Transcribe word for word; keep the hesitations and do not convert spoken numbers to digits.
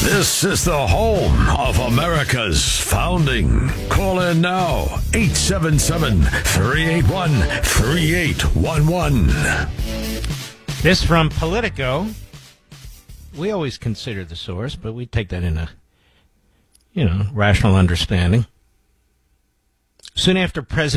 This is the home of America's founding. Call in now, eight seven seven, three eight one, three eight one one. This from Politico. We always consider the source, but we take that in a, you know, rational understanding. Soon after President